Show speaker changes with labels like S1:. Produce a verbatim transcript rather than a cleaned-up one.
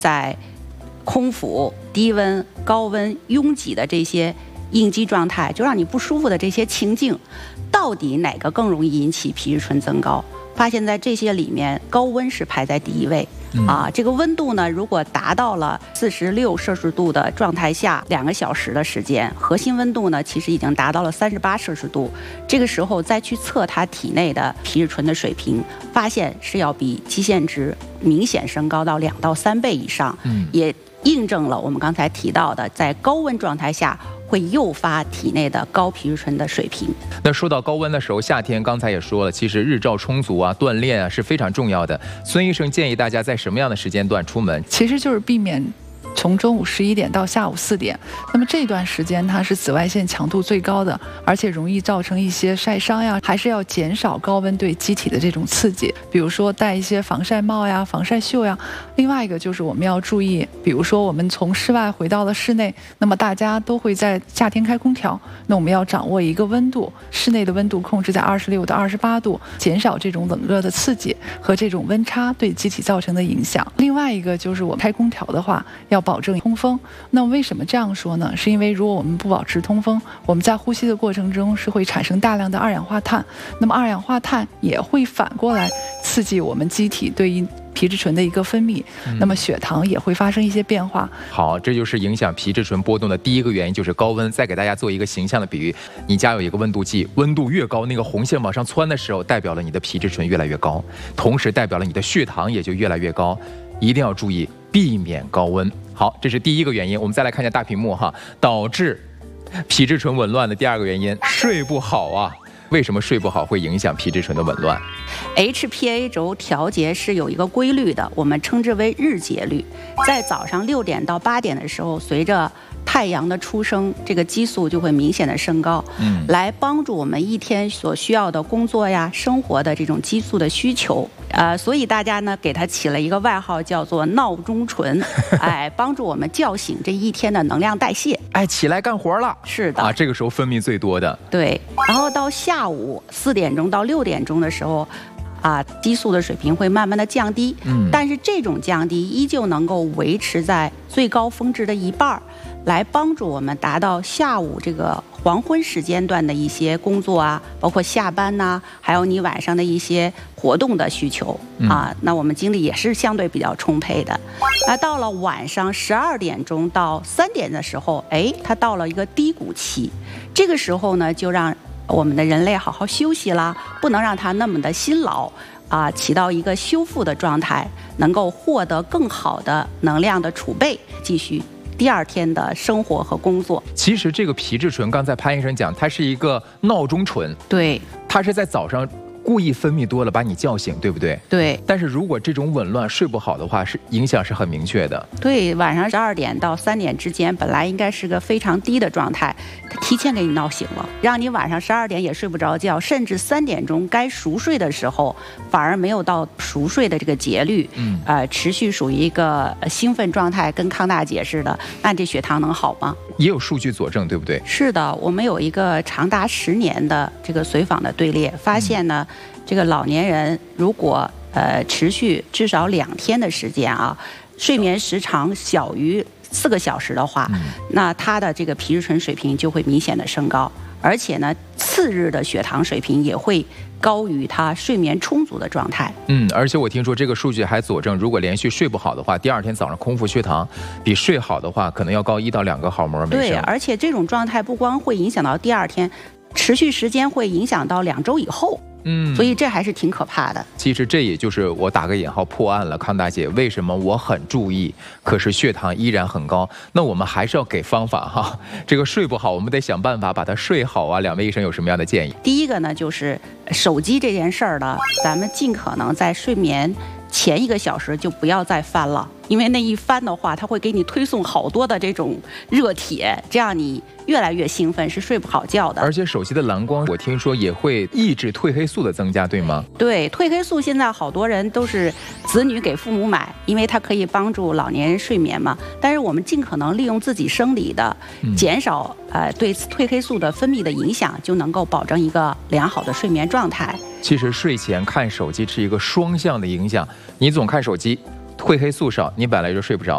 S1: 在空腹、低温、高温、拥挤的这些应激状态，就让你不舒服的这些情境，到底哪个更容易引起皮质醇增高？发现在这些里面，高温是排在第一位。
S2: 嗯、
S1: 啊，这个温度呢，如果达到了四十六摄氏度的状态下，两个小时的时间，核心温度呢，其实已经达到了三十八摄氏度。这个时候再去测它体内的皮质醇的水平，发现是要比基线值明显升高到两到三倍以上。
S2: 嗯，
S1: 也印证了我们刚才提到的，在高温状态下会诱发体内的高皮质醇的水平。
S2: 那说到高温的时候，夏天刚才也说了，其实日照充足啊，锻炼啊是非常重要的。孙医生建议大家在什么样的时间段出门？
S3: 其实就是避免从中午十一点到下午四点，那么这段时间它是紫外线强度最高的，而且容易造成一些晒伤呀，还是要减少高温对机体的这种刺激，比如说戴一些防晒帽呀、防晒袖呀。另外一个就是我们要注意，比如说我们从室外回到了室内，那么大家都会在夏天开空调，那我们要掌握一个温度，室内的温度控制在二十六到二十八度，减少这种冷热的刺激和这种温差对机体造成的影响。另外一个就是我们开空调的话，要保证通风。那为什么这样说呢？是因为如果我们不保持通风，我们在呼吸的过程中是会产生大量的二氧化碳，那么二氧化碳也会反过来刺激我们机体对于皮质醇的一个分泌，
S2: 嗯、
S3: 那么血糖也会发生一些变化。
S2: 好，这就是影响皮质醇波动的第一个原因，就是高温。再给大家做一个形象的比喻，你家有一个温度计，温度越高，那个红线往上窜的时候，代表了你的皮质醇越来越高，同时代表了你的血糖也就越来越高，一定要注意避免高温。好，这是第一个原因。我们再来看一下大屏幕哈，导致皮质醇紊乱的第二个原因，睡不好啊。为什么睡不好会影响皮质醇的紊乱
S1: ？H P A 轴调节是有一个规律的，我们称之为日节律。在早上六点到八点的时候，随着太阳的出生，这个激素就会明显的升高，
S2: 嗯，
S1: 来帮助我们一天所需要的工作呀、生活的这种激素的需求。呃，所以大家呢给它起了一个外号，叫做闹钟醇，哎，帮助我们叫醒这一天的能量代谢，
S2: 哎，起来干活了。
S1: 是的，
S2: 啊，这个时候分泌最多的。
S1: 对，然后到下午四点钟到六点钟的时候，啊，激素的水平会慢慢的降低，
S2: 嗯，
S1: 但是这种降低依旧能够维持在最高峰值的一半，来帮助我们达到下午这个黄昏时间段的一些工作啊，包括下班呐、啊，还有你晚上的一些活动的需求、嗯、啊，那我们精力也是相对比较充沛的。那到了晚上十二点钟到三点的时候，哎，它到了一个低谷期，这个时候呢，就让我们的人类好好休息啦，不能让它那么的辛劳啊，起到一个修复的状态，能够获得更好的能量的储备，继续第二天的生活和工作。
S2: 其实这个皮质醇，刚才潘医生讲，它是一个闹钟醇，
S1: 对，
S2: 它是在早上故意分泌多了把你叫醒，对不对？
S1: 对。
S2: 但是如果这种紊乱睡不好的话，是影响是很明确的。
S1: 对，晚上十二点到三点之间本来应该是个非常低的状态，它提前给你闹醒了，让你晚上十二点也睡不着觉，甚至三点钟该熟睡的时候反而没有到熟睡的这个节律，
S2: 嗯，
S1: 呃，持续属于一个兴奋状态，跟康大姐似的，那这血糖能好吗？
S2: 也有数据佐证，对不对？
S1: 是的，我们有一个长达十年的这个随访的队列，发现呢，嗯、这个老年人如果呃持续至少两天的时间啊，睡眠时长小于四个小时的话，嗯、那他的这个皮质醇水平就会明显的升高，而且呢，次日的血糖水平也会高于他睡眠充足的状态。
S2: 嗯，而且我听说这个数据还佐证，如果连续睡不好的话，第二天早上空腹血糖比睡好的话可能要高一到两个毫摩尔每升。
S1: 对，而且这种状态不光会影响到第二天，持续时间会影响到两周以后。
S2: 嗯，
S1: 所以这还是挺可怕的。
S2: 其实这也就是我打个引号破案了，康大姐，为什么我很注意，可是血糖依然很高？那我们还是要给方法哈。这个睡不好，我们得想办法把它睡好啊。两位医生有什么样的建议？
S1: 第一个呢，就是手机这件事儿呢，咱们尽可能在睡眠前一个小时就不要再翻了，因为那一翻的话，它会给你推送好多的这种热帖，这样你越来越兴奋，是睡不好觉的。
S2: 而且手机的蓝光，我听说也会抑制褪黑素的增加，对吗？
S1: 对，褪黑素现在好多人都是子女给父母买，因为它可以帮助老年人睡眠嘛。但是我们尽可能利用自己生理的，减少呃对褪黑素的分泌的影响，就能够保证一个良好的睡眠状态。
S2: 其实睡前看手机是一个双向的影响，你总看手机，褪黑素少，你本来就睡不着；